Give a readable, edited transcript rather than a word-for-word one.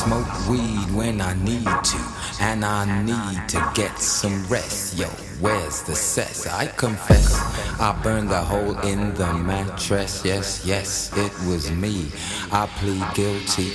Smoke weed when I need to, and I need to get some rest. Yo, where's the cess? I confess, I burned a hole in the mattress. Yes, yes, it was me. I plead guilty